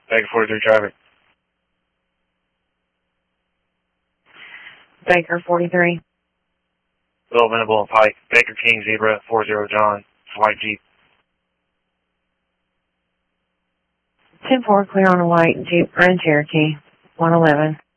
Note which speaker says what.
Speaker 1: Baker 43 traffic.
Speaker 2: Baker 43.
Speaker 1: Little Venable and Pike. Baker King Zebra 40 John. White Jeep.
Speaker 2: 10-4 clear on a white Jeep Grand Cherokee 111.